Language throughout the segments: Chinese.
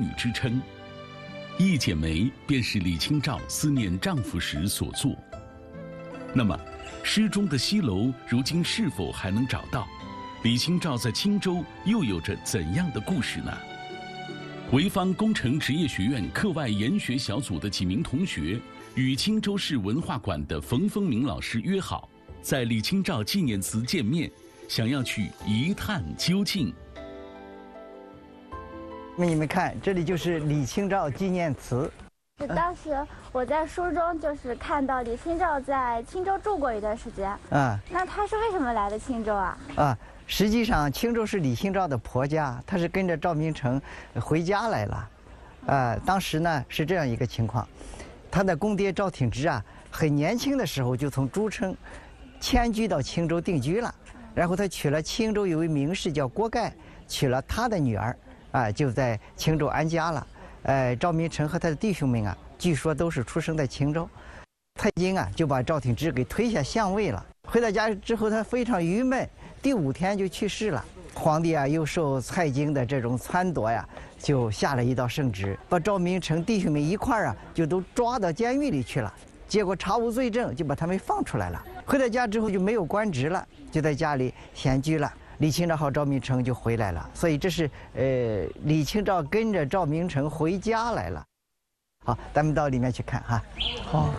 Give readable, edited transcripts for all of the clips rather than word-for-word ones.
之称。一剪梅便是李清照思念丈夫时所作。那么，诗中的西楼如今是否还能找到？李清照在青州又有着怎样的故事呢？潍坊工程职业学院课外研学小组的几名同学与青州市文化馆的冯风明老师约好，在李清照纪念祠见面，想要去一探究竟。 你们看，这里就是李清照纪念祠。 当时我在书中就是看到李清照在青州住过一段时间。那她是为什么来的青州啊？ 实际上青州是李清照的婆家，她是跟着赵明诚回家来了。当时呢是这样一个情况，她的公爹赵挺之很年轻的时候就从诸城迁居到青州定居了，然后他娶了青州有位名士叫郭盖，娶了他的女儿，就在青州安家了。赵明诚和他的弟兄们据说都是出生在青州。蔡京就把赵挺之给推下相位了。回到家之后，他非常郁闷，第5天就去世了。皇帝又受蔡京的这种撺掇就下了一道圣旨，把赵明诚弟兄们一块儿就都抓到监狱里去了。结果查无罪证，就把他们放出来了。回到家之后就没有官职了，就在家里闲居了。李清照和赵明诚就回来了，所以这是李清照跟着赵明诚回家来了。好，咱们到里面去看哈。好。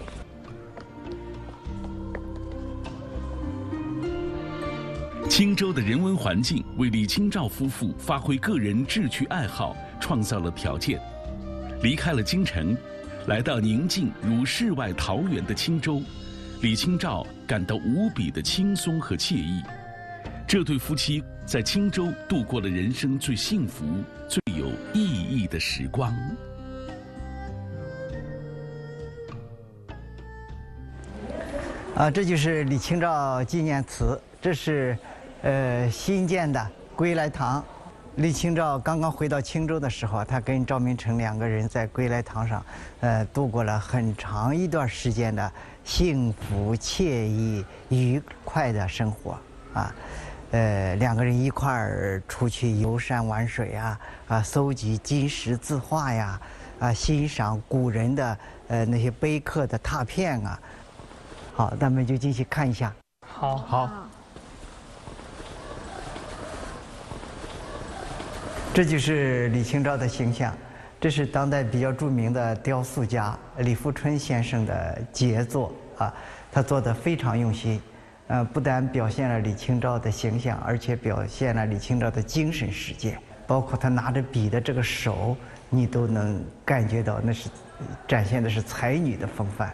青州的人文环境为李清照夫妇发挥个人志趣爱好创造了条件。离开了京城，来到宁静如世外桃源的青州，李清照感到无比的轻松和惬意。这对夫妻在青州度过了人生最幸福、最有意义的时光。 这就是李清照纪念祠，这是新建的归来堂。李清照刚刚回到青州的时候，她跟赵明诚2个人在归来堂上，度过了很长一段时间的幸福、惬意、愉快的生活2个人一块儿出去游山玩水搜集金石字画欣赏古人的那些碑刻的拓片好，咱们就进去看一下。好。这就是李清照的形象，这是当代比较著名的雕塑家李富春先生的杰作他做得非常用心。不但表现了李清照的形象，而且表现了李清照的精神世界，包括他拿着笔的这个手，你都能感觉到那是展现的是才女的风范。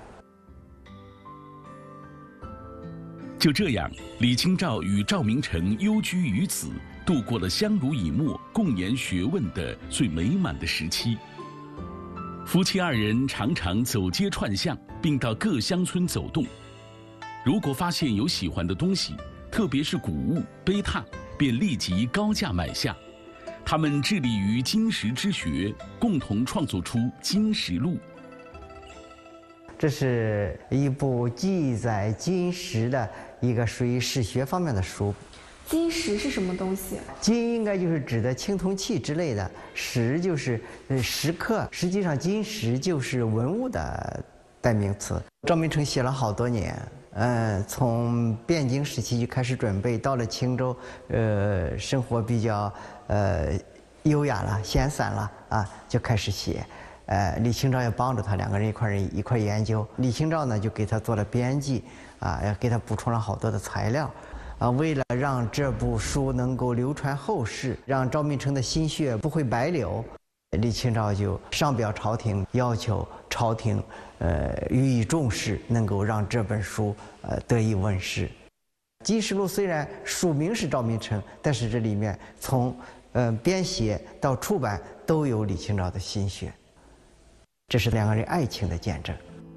就这样，李清照与赵明诚幽居于此，度过了相濡以沫、共研学问的最美满的时期。夫妻2人常常走街串巷，并到各乡村走动。如果发现有喜欢的东西，特别是古物、碑拓，便立即高价买下。他们致力于金石之学，共同创作出《金石录》。 这是一部记载金石的一个属于史学方面的书。 金石是什么东西？ 金应该就是指的青铜器之类的，石就是石刻。实际上，金石就是文物的代名词。赵明诚写了好多年。从汴京时期就开始准备，到了青州，生活比较优雅了、闲散了就开始写。李清照也帮着他，2个人一块研究。李清照呢就给他做了编辑也给他补充了好多的材料为了让这部书能够流传后世，让赵明诚的心血不会白流，李清照就上表朝廷，要求朝廷予以重视，能够让这本书得以问世。《金石录》虽然署名是赵明诚，但是这里面从编写到出版都有李清照的心血，这是2个人爱情的见证。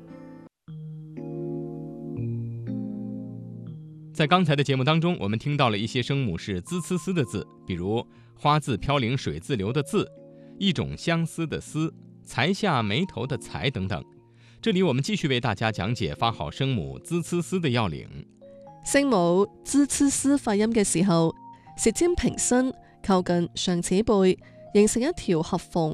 在刚才的节目当中，我们听到了一些声母是滋呲丝的字，比如花自飘零水自流的自，一种相思的思，才下眉头的才等等。这里我们继续为大家講解發好聲母滋呲絲的要領。 聲母滋呲絲發音嘅時候，舌尖平伸，靠近上齒背，形成一條合縫